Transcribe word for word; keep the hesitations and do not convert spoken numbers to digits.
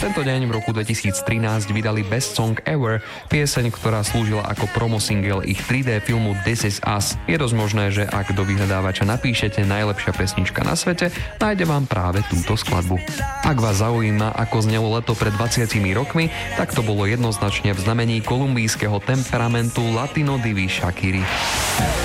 Tento deň v roku dvetisíctrinásť vydali Best Song Ever, pieseň, ktorá slúžila ako promosingle ich tri dé filmu This Is Us. Je dosť možné, že ak do vyhľadávača napíšete najlepšia pesnička na svete, nájde vám práve túto skladbu. Ak vás zaujíma, ako znelo leto pred dvadsiatimi rokmi, tak to bolo jednoznačne v znamení kolumbijského temperamentu Latino divy Shakiry.